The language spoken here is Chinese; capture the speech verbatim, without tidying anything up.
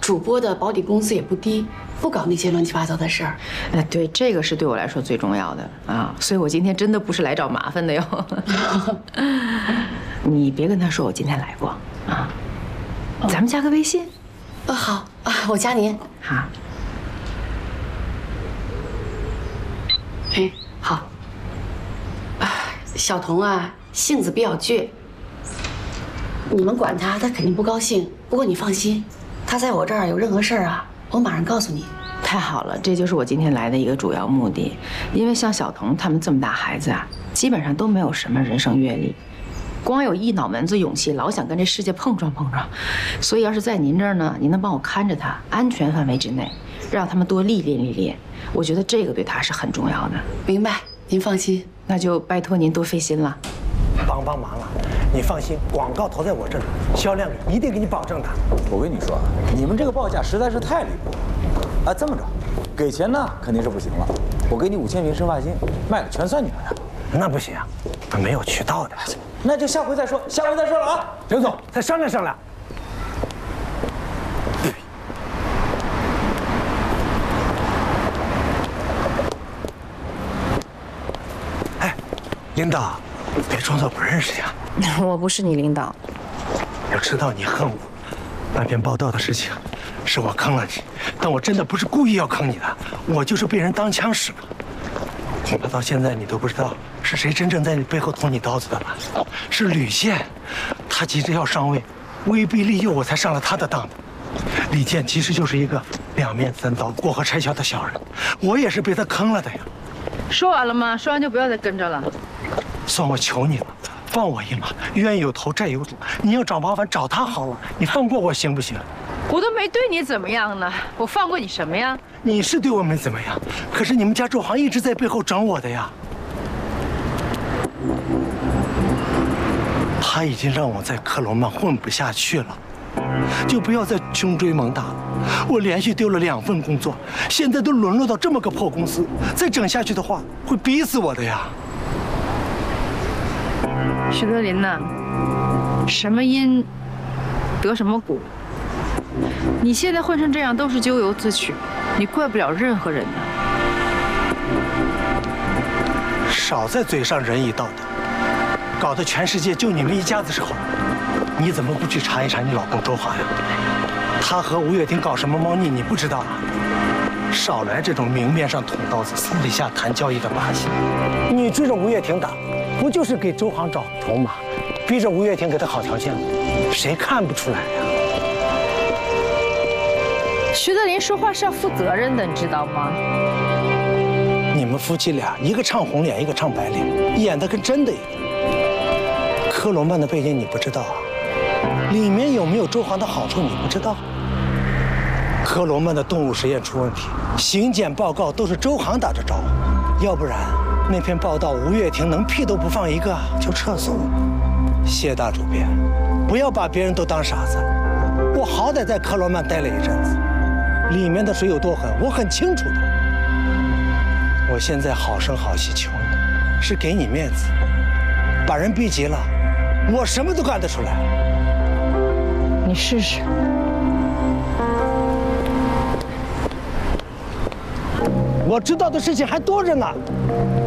主播的保底工资也不低，不搞那些乱七八糟的事儿。 哎，对，这个是对我来说最重要的啊，所以我今天真的不是来找麻烦的哟。你别跟他说我今天来过啊，咱们加个微信。 呃，好啊，我加您。 好。 哎，好。啊，小童啊，性子比较倔，你们管他，他肯定不高兴。不过你放心，他在我这儿有任何事儿啊，我马上告诉你。 太好了，这就是我今天来的一个主要目的。因为像小童他们这么大孩子啊，基本上都没有什么人生阅历，光有一脑门子勇气，老想跟这世界碰撞碰撞。所以要是在您这儿呢，您能帮我看着他，安全范围之内，让他们多历练历练，我觉得这个对他是很重要的。 明白，您放心。 那就拜托您多费心了。 帮帮忙了，你放心，广告投在我这里，销量一定给你保证的。 我跟你说啊，你们这个报价实在是太离谱了。啊，这么着，给钱呢肯定是不行了，我给你五千瓶生发精，卖了全算你的。 那不行，没有渠道的。 那就下回再说，下回再说了啊。 刘总，再商量商量。哎，领导，别装作不认识呀。 我不是你领导。 我知道你恨我，那篇报道的事情，是我坑了你，但我真的不是故意要坑你的，我就是被人当枪使了。恐怕到现在你都不知道是谁真正在你背后捅你刀子的吧？是吕健，他急着要上位，威逼利诱我才上了他的当的。李健其实就是一个两面三刀、过河拆桥的小人，我也是被他坑了的呀。 说完了吗？说完就不要再跟着了。 算我求你了，放我一马，冤有头债有主。你要找麻烦找他好了，你放过我行不行？ 我都没对你怎么样呢，我放过你什么呀？ 你是对我没怎么样，可是你们家周航一直在背后整我的呀。他已经让我在科罗曼混不下去了，就不要再穷追猛打了。我连续丢了两份工作，现在都沦落到这么个破公司，再整下去的话，会逼死我的呀。 徐德林呐，什么因得什么果。你现在混成这样都是咎由自取，你怪不了任何人的。 少在嘴上仁义道德，搞得全世界就你们一家子是好人。你怎么不去查一查你老公周航呀？他和吴月婷搞什么猫腻，你不知道啊？少来这种明面上捅刀子，私底下谈交易的把戏。你追着吴月婷打，不就是给周航找筹码，逼着吴月婷给他好条件吗？谁看不出来呀？ 徐德林说话是要负责任的，你知道吗？ 你们夫妻俩，一个唱红脸，一个唱白脸，演得跟真的一样。科罗曼的背景你不知道啊？里面有没有周航的好处你不知道？科罗曼的动物实验出问题，刑检报告都是周航打着招呼，要不然那篇报道吴月婷能屁都不放一个就撤诉了。谢大主编，不要把别人都当傻子，我好歹在科罗曼待了一阵子。里面的水有多狠，我很清楚的。我现在好声好气求你，是给你面子。把人逼急了，我什么都干得出来。 你试试。 我知道的事情还多着呢。